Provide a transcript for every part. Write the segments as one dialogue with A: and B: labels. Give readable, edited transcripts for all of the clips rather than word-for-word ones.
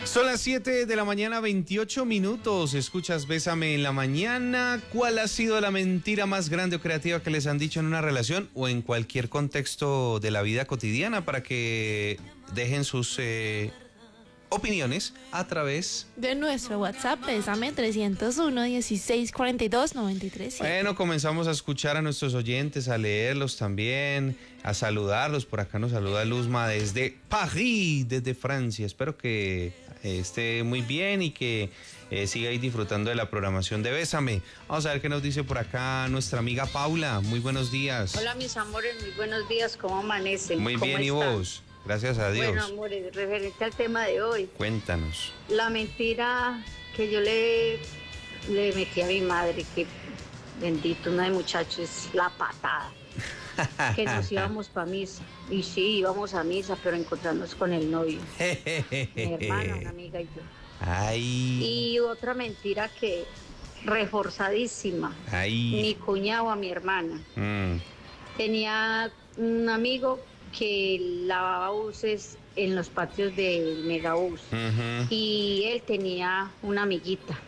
A: Son las 7 de la mañana, 28 minutos. Escuchas Bésame en la mañana. ¿Cuál ha sido la mentira más grande o creativa que les han dicho en una relación o en cualquier contexto de la vida cotidiana? Para que dejen sus opiniones a través
B: de nuestro WhatsApp, Bésame 301-1642-93.
A: Bueno, comenzamos a escuchar a nuestros oyentes, a leerlos también, a saludarlos. Por acá nos saluda Luzma desde París, desde Francia. Espero que esté muy bien y que siga ahí disfrutando de la programación de Bésame. Vamos a ver qué nos dice por acá nuestra amiga Paula. Muy buenos días.
C: Hola, mis amores, muy buenos días. ¿Cómo amanecen?
A: Muy bien, ¿y vos? Gracias a Dios.
C: Bueno, amores, referente al tema de hoy.
A: Cuéntanos.
C: La mentira que yo le metí a mi madre, que bendito, una de muchachos, es la patada. Que nos íbamos para misa. Y sí, íbamos a misa, pero encontrarnos con el novio. Mi hermana, una amiga y yo.
A: Ay.
C: Y otra mentira que reforzadísima.
A: Ay.
C: Mi cuñado a mi hermana. Tenía un amigo que lavaba buses en los patios del megabús. Y él tenía una amiguita.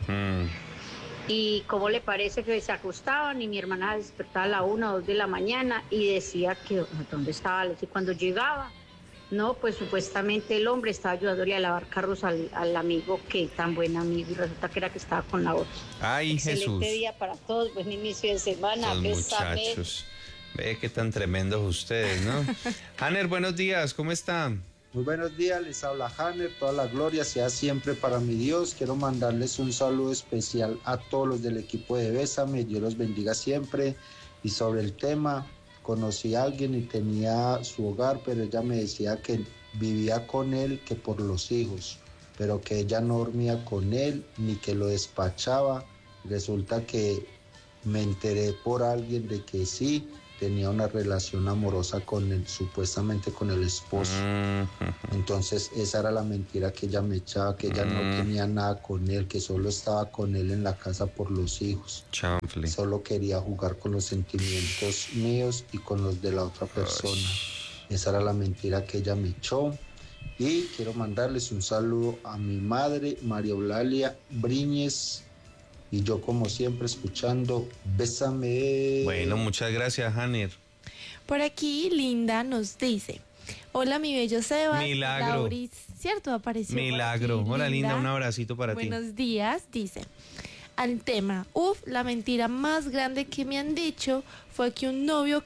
C: Y como le parece que se acostaban y mi hermana despertaba a la 1 o 2 de la mañana y decía que ¿dónde estaba? Y cuando llegaba, no, pues supuestamente el hombre estaba ayudándole a lavar carros al amigo, que tan buen amigo, y resulta que era que estaba con la otra.
A: Ay,
C: excelente
A: Jesús.
C: Día para todos, buen inicio de semana.
A: Los muchachos. Ve qué tan tremendos ustedes, ¿no? Hanner, buenos días, ¿cómo están?
D: Muy buenos días, les habla Hanner, toda la gloria sea siempre para mi Dios. Quiero mandarles un saludo especial a todos los del equipo de Bésame, Dios los bendiga siempre. Y sobre el tema, conocí a alguien y tenía su hogar, pero ella me decía que vivía con él, que por los hijos, pero que ella no dormía con él, ni que lo despachaba. Resulta que me enteré por alguien de que sí, tenía una relación amorosa con él, supuestamente con el esposo. Entonces esa era la mentira que ella me echaba, que ella no tenía nada con él, que solo estaba con él en la casa por los hijos.
A: Chanfle.
D: Solo quería jugar con los sentimientos míos y con los de la otra persona. Esa era la mentira que ella me echó. Y quiero mandarles un saludo a mi madre, María Eulalia Briñez. Y yo, como siempre, escuchando Bésame.
A: Bueno, muchas gracias, Hanner.
B: Por aquí, Linda nos dice: hola, mi bello Sebas.
A: Milagro.
B: Lauris, ¿cierto? Apareció.
A: Milagro.
B: Aquí,
A: hola, Linda, un abracito para ti.
B: Buenos días, dice. Al tema, la mentira más grande que me han dicho fue que un novio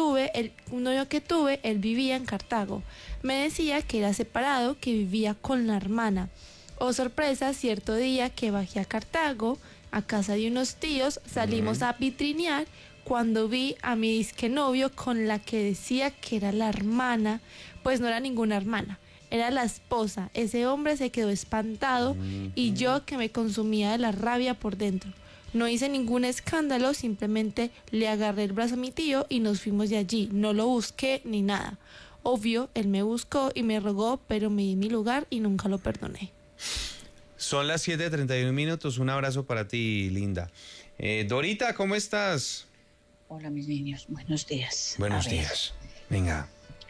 B: que tuve, él vivía en Cartago. Me decía que era separado, que vivía con la hermana. Oh, sorpresa, cierto día que bajé a Cartago, a casa de unos tíos, salimos a vitrinear, cuando vi a mi disque novio con la que decía que era la hermana, pues no era ninguna hermana, era la esposa. Ese hombre se quedó espantado y yo, que me consumía de la rabia por dentro. No hice ningún escándalo, simplemente le agarré el brazo a mi tío y nos fuimos de allí. No lo busqué ni nada. Obvio, él me buscó y me rogó, pero me di mi lugar y nunca lo perdoné.
A: Son las 7:31 minutos. Un abrazo para ti, Linda. Dorita, ¿cómo estás?
E: Hola, mis niños. Buenos días.
A: Buenos días. Venga.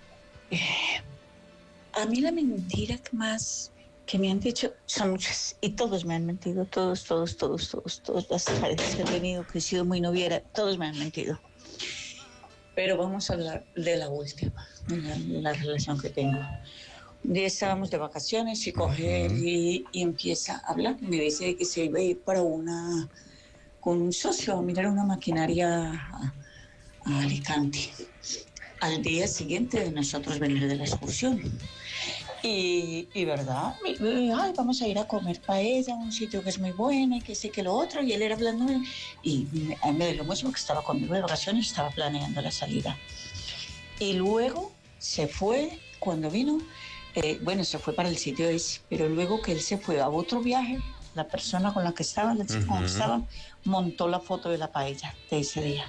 E: A mí la mentira que me han dicho son muchas. Y todos me han mentido. Todos. Las parejas que he tenido, que he sido muy noviera, todos me han mentido. Pero vamos a hablar de la última, la relación que tengo. Un día estábamos de vacaciones y coge y empieza a hablar. Me dice que se iba a ir con un socio a mirar una maquinaria a Alicante. Al día siguiente de nosotros venir de la excursión. Y verdad, ay, vamos a ir a comer paella, un sitio que es muy bueno y que sí que lo otro. Y él era hablando y me dio lo mismo, que estaba conmigo de vacaciones y estaba planeando la salida. Y luego se fue, cuando vino, se fue para el sitio ese, pero luego que él se fue a otro viaje, la persona con la que estaba, la chica con la que estaba, montó la foto de la paella de ese día.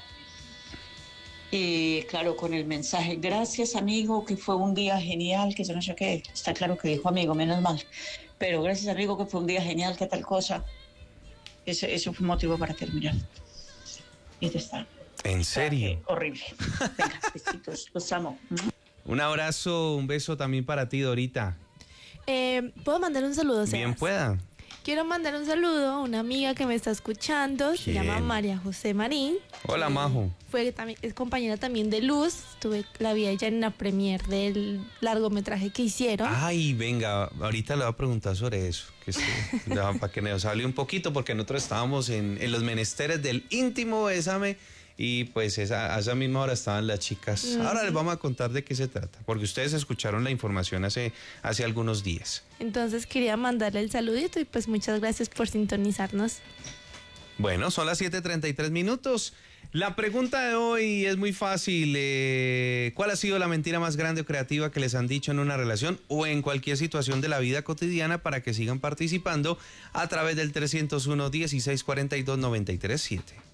E: Y claro, con el mensaje: gracias, amigo, que fue un día genial, que yo no sé qué. Está claro que dijo amigo, menos mal. Pero gracias, amigo, que fue un día genial, que tal cosa. Eso fue motivo para terminar. Y ya está.
A: ¿En serio?
E: Horrible. Venga, besitos, los amo.
A: Un abrazo, un beso también para ti, Dorita.
B: ¿Puedo mandar un saludo, Sebas?
A: Bien pueda.
B: Quiero mandar un saludo a una amiga que me está escuchando, se llama María José Marín.
A: Hola, Majo.
B: Es compañera también de Luz, la vi a ella en la premier del largometraje que hicieron.
A: Ay, venga, ahorita le voy a preguntar sobre eso, para que nos hable un poquito, porque nosotros estábamos en los menesteres del íntimo Bésame. Y pues a esa misma hora estaban las chicas. Ahora les vamos a contar de qué se trata, porque ustedes escucharon la información hace algunos días.
B: Entonces quería mandarle el saludito y pues muchas gracias por sintonizarnos.
A: Bueno, son las 7:33. La pregunta de hoy es muy fácil. ¿Cuál ha sido la mentira más grande o creativa que les han dicho en una relación o en cualquier situación de la vida cotidiana, para que sigan participando a través del 301-1642-937?